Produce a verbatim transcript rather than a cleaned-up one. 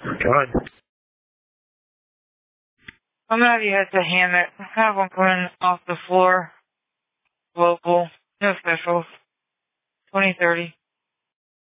Good. I'm gonna have you head to Hammett. Have one coming off the floor. Local. No specials. twenty thirty.